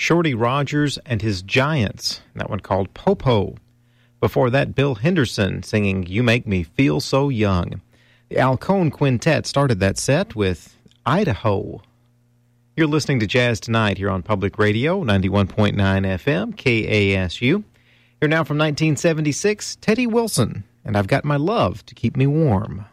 Shorty Rogers and his Giants, that one called Popo. Before that, Bill Henderson singing You Make Me Feel So Young. The Alcone Quintet started that set with Idaho. You're listening to Jazz Tonight here on Public Radio, 91.9 FM, KASU. Here now from 1976, Teddy Wilson, and I've Got My Love to Keep Me Warm.